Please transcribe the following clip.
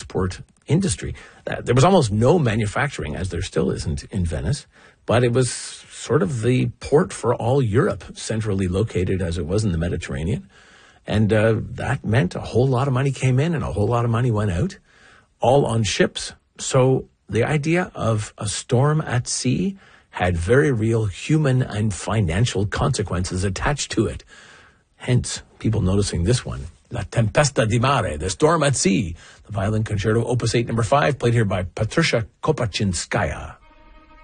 transport industry. There was almost no manufacturing, as there still isn't in Venice, but it was sort of the port for all Europe, centrally located as it was in the Mediterranean. And that meant a whole lot of money came in and a whole lot of money went out, all on ships. So the idea of a storm at sea had very real human and financial consequences attached to it. Hence, people noticing this one, La Tempesta di Mare, the storm at sea, the violin concerto, opus 8, number 5, played here by Patricia Kopachinskaya.